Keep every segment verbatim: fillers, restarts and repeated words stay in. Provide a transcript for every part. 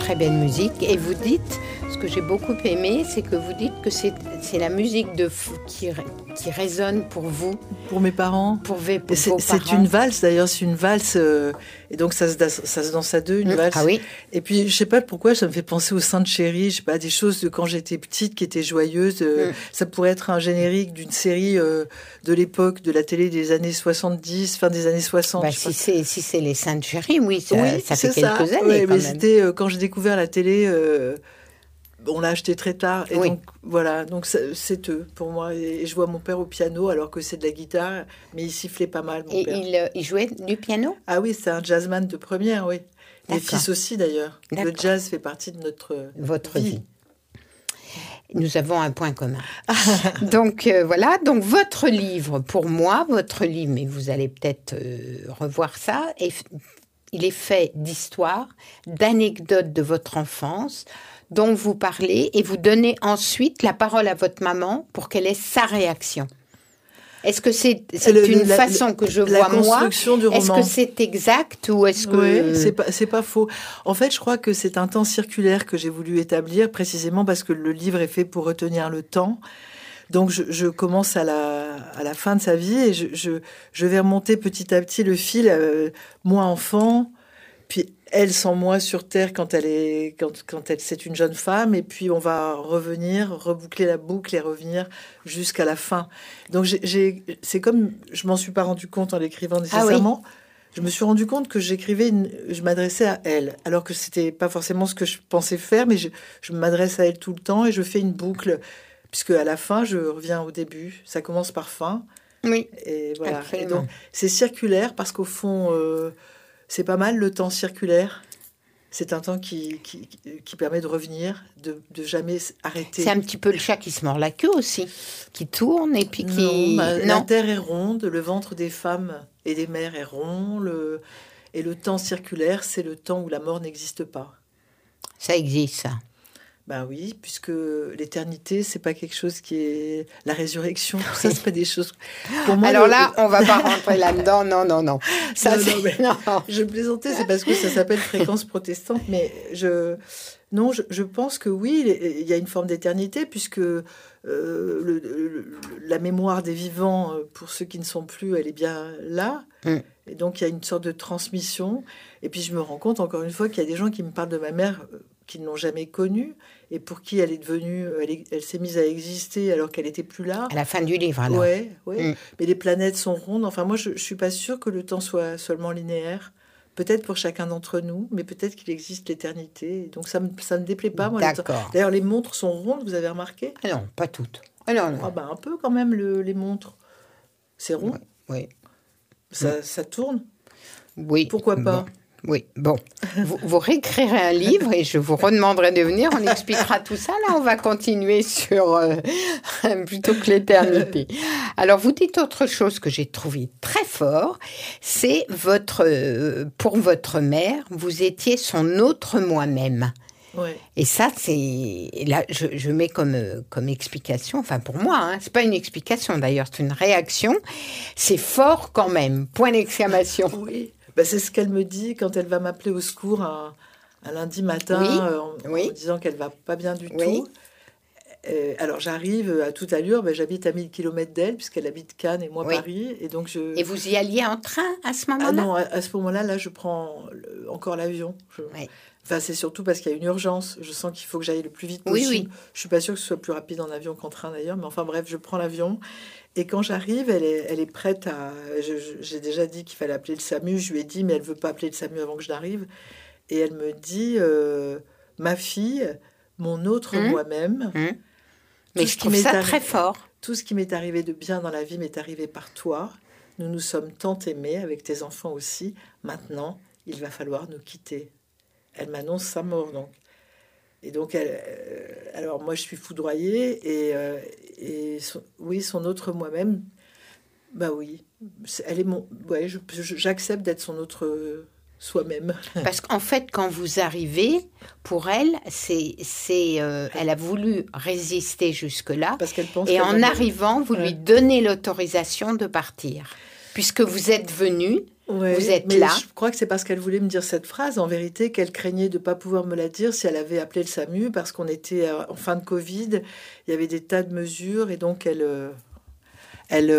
très belle musique. Et vous dites, ce que j'ai beaucoup aimé, c'est que vous dites que c'est, c'est la musique de, qui, qui résonne pour vous. Pour mes parents. Pour, v, pour c'est, vos c'est parents. une valse, d'ailleurs, c'est une valse. Euh, et donc, ça se, ça se danse à deux, une mmh, valse. Ah oui. Et puis, je sais pas pourquoi, ça me fait penser au Sainte Chérie, je sais pas, des choses de quand j'étais petite qui étaient joyeuses. Euh, mmh. Ça pourrait être un générique d'une série euh, de l'époque, de la télé des années soixante-dix, fin des années soixante. Bah, si, c'est, si c'est les Sainte Chérie, oui, ça, oui, ça fait c'est quelques ça. années. Oui, quand mais même. c'était euh, quand j'ai découvert la télé. Euh, On l'a acheté très tard et oui. donc voilà, donc c'est, c'est eux pour moi. Et je vois mon père au piano alors que c'est de la guitare, mais il sifflait pas mal. Mon et père. Il, il jouait du piano ? Ah oui, c'est un jazzman de première, oui. Mes fils aussi d'ailleurs. D'accord. Le jazz fait partie de notre Votre vie. vie. Nous avons un point commun. donc euh, voilà, donc votre livre, pour moi, votre livre, mais vous allez peut-être euh, revoir ça, et il est fait d'histoires, d'anecdotes de votre enfance, dont vous parlez, et vous donnez ensuite la parole à votre maman pour qu'elle ait sa réaction. Est-ce que c'est, c'est le, une la, façon que je vois moi ? Du est-ce roman. que c'est exact ou est-ce que... Oui, c'est pas, c'est pas faux. En fait, je crois que c'est un temps circulaire que j'ai voulu établir, précisément parce que le livre est fait pour retenir le temps. Donc, je, je commence à la, à la fin de sa vie et je, je, je vais remonter petit à petit le fil, euh, moi enfant, puis elle sans moi sur Terre quand elle est, quand, quand elle, c'est une jeune femme, et puis on va revenir, reboucler la boucle et revenir jusqu'à la fin. Donc, j'ai, j'ai, c'est comme, je m'en suis pas rendu compte en l'écrivant nécessairement. Ah oui. Je me suis rendu compte que j'écrivais, une, je m'adressais à elle, alors que c'était pas forcément ce que je pensais faire, mais je, je m'adresse à elle tout le temps et je fais une boucle. Puisque à la fin, je reviens au début. Ça commence par fin. Oui. Et voilà. Et donc, c'est circulaire parce qu'au fond, euh, c'est pas mal le temps circulaire. C'est un temps qui, qui, qui permet de revenir, de, de jamais arrêter. C'est un petit peu le chat qui se mord la queue aussi, qui tourne et puis qui... Non, bah, non. La terre est ronde, le ventre des femmes et des mères est rond. Le... Et le temps circulaire, c'est le temps où la mort n'existe pas. Ça existe, ça. Ben oui, puisque l'éternité, c'est pas quelque chose qui est la résurrection. Tout ça, c'est pas des choses. Pour moi, alors le... là, on va pas rentrer là-dedans. Non, non, non. Ça, non, c'est... non, mais non. Je plaisantais, c'est parce que ça s'appelle fréquence protestante. Mais je, non, je, je pense que oui, il y a une forme d'éternité, puisque euh, le, le, la mémoire des vivants, pour ceux qui ne sont plus, elle est bien là. Mm. Et donc, il y a une sorte de transmission. Et puis, je me rends compte, encore une fois, qu'il y a des gens qui me parlent de ma mère qui ne l'ont jamais connue et pour qui elle est devenue, elle, est, elle s'est mise à exister alors qu'elle n'était plus là. À la fin du livre, alors. Ouais, ouais. Mm. Mais les planètes sont rondes. Enfin, moi, je ne suis pas sûre que le temps soit seulement linéaire. Peut-être pour chacun d'entre nous, mais peut-être qu'il existe l'éternité. Donc, ça ne me, ça me déplaît pas, moi. D'accord. Le temps. D'ailleurs, les montres sont rondes, vous avez remarqué ? Ah non, pas toutes. Ah non, non. Ah ben, un peu quand même, le, les montres. C'est rond. Oui. oui. Ça, mm. ça tourne ? Oui. Pourquoi pas ? Bon. Oui, bon, vous, vous réécrirez un livre et je vous redemanderai de venir, on expliquera tout ça. Là, on va continuer sur euh, plutôt que l'éternité. Alors, vous dites autre chose que j'ai trouvé très fort, c'est votre, euh, pour votre mère, vous étiez son autre moi-même. Ouais. Et ça, c'est là, je, je mets comme comme explication. Enfin, pour moi, hein, c'est pas une explication d'ailleurs, c'est une réaction. C'est fort quand même. Point d'exclamation. Oui. Ben, c'est ce qu'elle me dit quand elle va m'appeler au secours un, un lundi matin oui, euh, en, oui. en me disant qu'elle va pas bien du oui. tout. Euh, alors j'arrive à toute allure, ben, j'habite à mille kilomètres d'elle puisqu'elle habite Cannes et moi oui. Paris. Et, donc je... et vous y alliez en train à ce moment-là ? Ah non, à, à ce moment-là, là, je prends le, encore l'avion. Je... Oui. Enfin, c'est surtout parce qu'il y a une urgence. Je sens qu'il faut que j'aille le plus vite possible. Oui, oui. Je suis pas sûre que ce soit plus rapide en avion qu'en train d'ailleurs, mais enfin bref, je prends l'avion. Et quand j'arrive, elle est, elle est prête à... Je, je, j'ai déjà dit qu'il fallait appeler le SAMU. Je lui ai dit, mais elle veut pas appeler le SAMU avant que je n'arrive. Et elle me dit, euh, ma fille, mon autre mmh. moi-même... Mmh. Mais je trouve ça arri- très fort. Tout ce qui m'est arrivé de bien dans la vie m'est arrivé par toi. Nous nous sommes tant aimés, avec tes enfants aussi. Maintenant, il va falloir nous quitter. Elle m'annonce sa mort, donc. Et donc, elle, euh, alors moi, je suis foudroyée. Et, euh, et son, oui, son autre moi-même, bah oui, elle est mon... Ouais, je, je, j'accepte d'être son autre... Euh, soi-même. Parce qu'en fait, quand vous arrivez, pour elle, c'est, c'est, euh, elle a voulu résister jusque-là. Parce qu'elle pense et en arrivant, vous ouais. lui donnez l'autorisation de partir. Puisque vous êtes venu, Ouais, vous êtes mais là. Je crois que c'est parce qu'elle voulait me dire cette phrase, en vérité, qu'elle craignait de ne pas pouvoir me la dire si elle avait appelé le SAMU, parce qu'on était en fin de Covid, il y avait des tas de mesures, et donc elle, elle,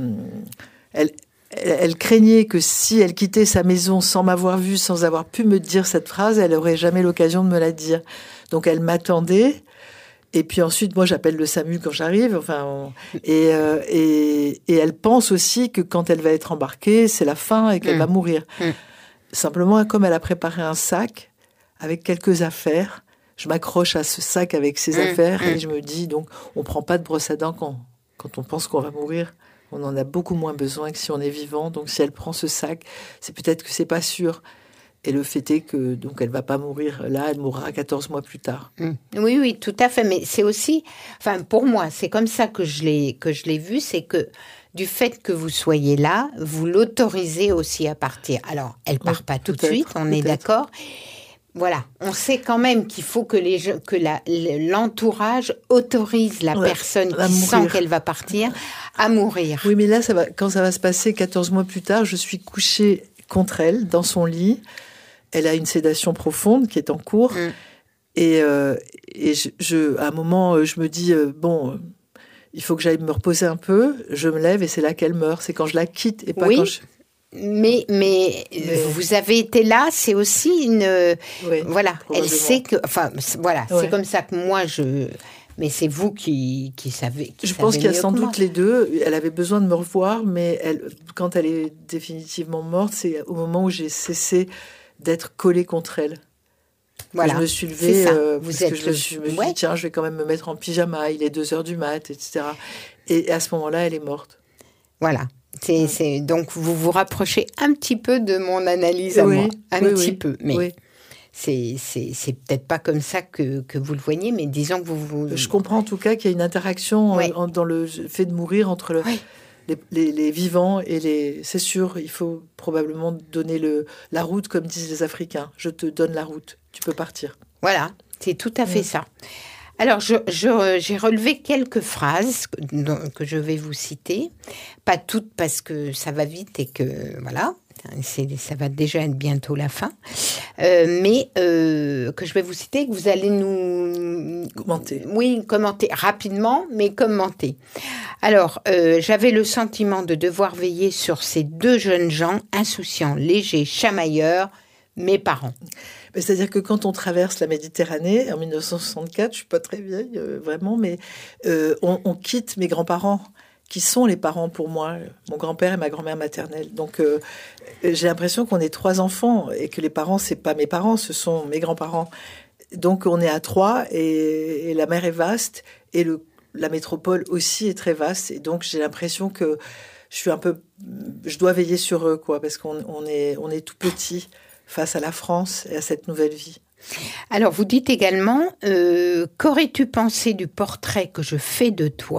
elle, elle, elle craignait que si elle quittait sa maison sans m'avoir vue, sans avoir pu me dire cette phrase, elle n'aurait jamais l'occasion de me la dire. Donc elle m'attendait. Et puis ensuite, moi, j'appelle le SAMU quand j'arrive. Enfin, on... et, euh, et, et elle pense aussi que quand elle va être embarquée, c'est la fin et qu'elle mmh. va mourir. Mmh. Simplement, comme elle a préparé un sac avec quelques affaires, je m'accroche à ce sac avec ses mmh. affaires mmh. et je me dis, donc, on prend pas de brosse à dents quand, quand on pense qu'on va mourir. On en a beaucoup moins besoin que si on est vivant. Donc, si elle prend ce sac, c'est peut-être que c'est pas sûr. Et le fait est que donc elle va pas mourir là, elle mourra quatorze mois plus tard. Mmh. Oui, oui, tout à fait. Mais c'est aussi, enfin pour moi, c'est comme ça que je l'ai que je l'ai vu, c'est que du fait que vous soyez là, vous l'autorisez aussi à partir. Alors, elle part oui, pas tout de suite, on est d'accord. Voilà, on sait quand même qu'il faut que les que la, l'entourage autorise la ouais, personne qui sent qu'elle va partir à mourir. Oui, mais là, ça va, quand ça va se passer quatorze mois plus tard, je suis couchée contre elle dans son lit. Elle a une sédation profonde qui est en cours. Mmh. Et, euh, et je, je, à un moment, je me dis, euh, bon, euh, il faut que j'aille me reposer un peu. Je me lève et c'est là qu'elle meurt. C'est quand je la quitte et pas oui, quand je... Mais, mais, mais vous avez été là, c'est aussi une... Oui, voilà, elle sait que... Enfin, voilà, ouais. c'est comme ça que moi, je... Mais c'est vous qui, qui savez. Qui je savez pense qu'il y a sans doute moi. les deux. Elle avait besoin de me revoir, mais elle, quand elle est définitivement morte, c'est au moment où j'ai cessé d'être collée contre elle. Voilà. Je me suis levée euh, vous parce êtes que je me suis, me suis ouais. dit, tiens, je vais quand même me mettre en pyjama, il est deux heures du mat, et cetera. Et à ce moment-là, elle est morte. Voilà. C'est, mmh. c'est, donc, vous vous rapprochez un petit peu de mon analyse à oui, moi. Un oui, petit oui, peu. Mais oui. c'est, c'est, c'est peut-être pas comme ça que, que vous le voyez, mais disons que vous... vous... Je comprends en tout cas qu'il y a une interaction ouais. en, dans le fait de mourir entre le... Ouais. Les, les, les vivants et les... C'est sûr, il faut probablement donner le, la route, comme disent les Africains. Je te donne la route, tu peux partir. Voilà, c'est tout à fait mmh. ça. Alors, je, je, j'ai relevé quelques phrases que, que je vais vous citer. Pas toutes parce que ça va vite et que, voilà, c'est, ça va déjà être bientôt la fin. Euh, mais euh, que je vais vous citer, que vous allez nous... Commenter. Oui, commenter rapidement, mais commenter. Alors, euh, j'avais le sentiment de devoir veiller sur ces deux jeunes gens insouciants, légers, chamailleurs, mes parents. C'est-à-dire que quand on traverse la Méditerranée, en dix-neuf cent soixante-quatre, je suis pas très vieille, euh, vraiment, mais euh, on, on quitte mes grands-parents, qui sont les parents pour moi, mon grand-père et ma grand-mère maternelle. Donc, euh, j'ai l'impression qu'on est trois enfants et que les parents, c'est pas mes parents, ce sont mes grands-parents. Donc, on est à trois et, et la mer est vaste et le, la métropole aussi est très vaste. Et donc, j'ai l'impression que je suis un peu, je dois veiller sur eux, quoi, parce qu'on on est, on est tout petit face à la France et à cette nouvelle vie. Alors, vous dites également, euh, qu'aurais-tu pensé du portrait que je fais de toi ?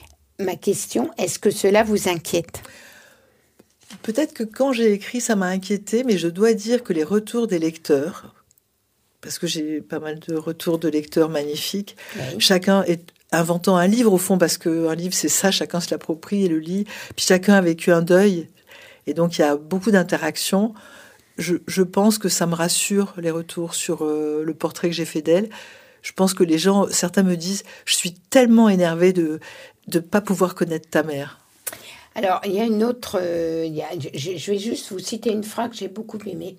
Ma question, est-ce que cela vous inquiète ? Peut-être que quand j'ai écrit, ça m'a inquiété, mais je dois dire que les retours des lecteurs, parce que j'ai pas mal de retours de lecteurs magnifiques, oui. Chacun est inventant un livre au fond, parce qu'un livre, c'est ça, chacun se l'approprie et le lit, puis chacun a vécu un deuil, et donc il y a beaucoup d'interactions. Je, je pense que ça me rassure, les retours sur euh, le portrait que j'ai fait d'elle. Je pense que les gens, certains me disent, je suis tellement énervée de ne pas pouvoir connaître ta mère. Alors, il y a une autre... Euh, il y a, je, je vais juste vous citer une phrase que j'ai beaucoup aimée,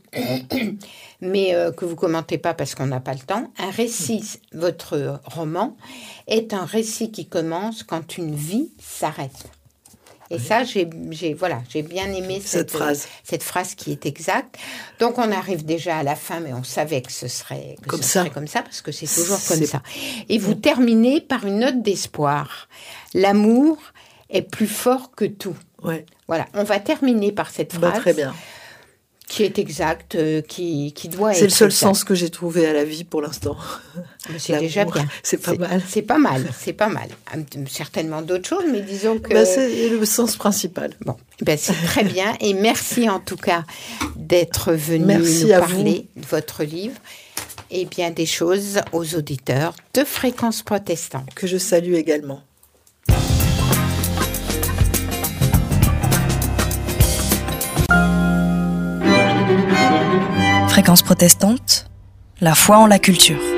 mais euh, que vous ne commentez pas parce qu'on n'a pas le temps. Un récit, votre roman, est un récit qui commence quand une vie s'arrête. Et oui. ça, j'ai, j'ai, voilà, j'ai bien aimé cette, cette phrase. Cette phrase qui est exacte. Donc, on arrive déjà à la fin, mais on savait que ce serait que comme, ce ça. serait comme ça, parce que c'est toujours c'est... comme ça. Et vous mmh. terminez par une note d'espoir. L'amour est plus fort que tout. Ouais. Voilà, on va terminer par cette phrase. Bah, très bien. Qui est exacte, euh, qui, qui doit c'est être... C'est le seul exact. sens que j'ai trouvé à la vie pour l'instant. Mais c'est L'amour, déjà bien. C'est pas c'est, mal. C'est pas mal, c'est pas mal. Certainement d'autres choses, mais disons que... Bah, c'est le sens principal. Bon, ben c'est très bien. Et merci en tout cas d'être venu merci nous à parler vous. de votre livre et bien des choses aux auditeurs de Fréquence Protestante. Que je salue également. Thank you. Fréquence protestante, la foi en la culture.